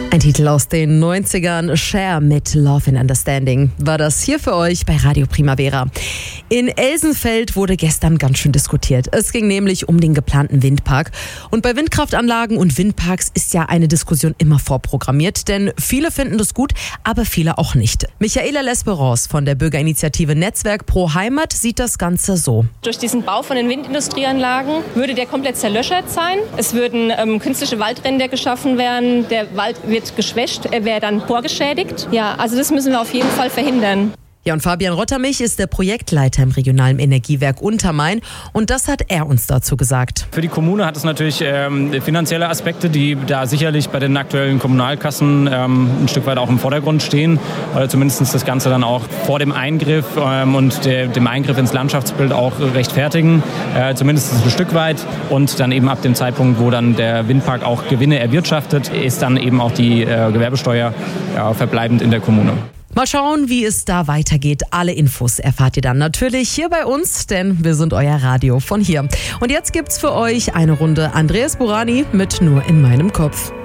Ein Titel aus den 90ern, Cher mit Love and Understanding, war das hier für euch bei Radio Primavera. In Elsenfeld wurde gestern ganz schön diskutiert. Es ging nämlich um den geplanten Windpark. Und bei Windkraftanlagen und Windparks ist ja eine Diskussion immer vorprogrammiert, denn viele finden das gut, aber viele auch nicht. Michaela Lesperance von der Bürgerinitiative Netzwerk pro Heimat sieht das Ganze so. Durch diesen Bau von den Windindustrieanlagen würde der komplett zerlöschert sein. Es würden künstliche Waldränder geschaffen werden, der Wald wird geschwächt, er wäre dann vorgeschädigt. Ja, also das müssen wir auf jeden Fall verhindern. Ja, und Fabian Rottermich ist der Projektleiter im regionalen Energiewerk Untermain und das hat er uns dazu gesagt. Für die Kommune hat es natürlich finanzielle Aspekte, die da sicherlich bei den aktuellen Kommunalkassen ein Stück weit auch im Vordergrund stehen, oder zumindest das Ganze dann auch vor dem Eingriff und dem Eingriff ins Landschaftsbild auch rechtfertigen, zumindest ein Stück weit. Und dann eben ab dem Zeitpunkt, wo dann der Windpark auch Gewinne erwirtschaftet, ist dann eben auch die Gewerbesteuer verbleibend in der Kommune. Mal schauen, wie es da weitergeht. Alle Infos erfahrt ihr dann natürlich hier bei uns, denn wir sind euer Radio von hier. Und jetzt gibt's für euch eine Runde Andreas Burani mit Nur in meinem Kopf.